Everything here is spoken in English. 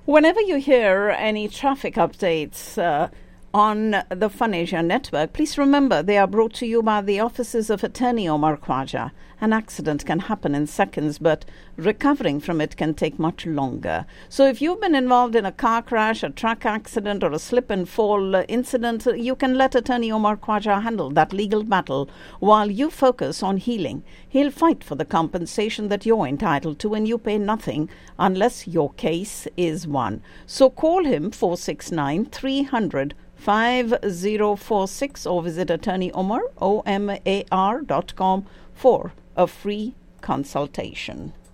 Whenever you hear any traffic updates on the Fun Asia network, please remember they are brought to you by the offices of Attorney Omar Khwaja. An accident can happen in seconds, but recovering from it can take much longer. So if you've been involved in a car crash, a truck accident, or a slip and fall incident, you can let Attorney Omar Khwaja handle that legal battle while you focus on healing. He'll fight for the compensation that you're entitled to, and you pay nothing unless your case is won. So call him 469-300-5046 or visit Attorney Omar, omar.com for a free consultation.